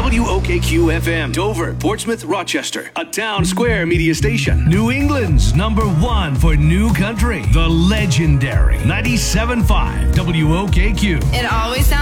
WOKQ FM, Dover, Portsmouth, Rochester, a town square media station. New England's #1 for new country, the legendary 97.5 WOKQ. It always sounds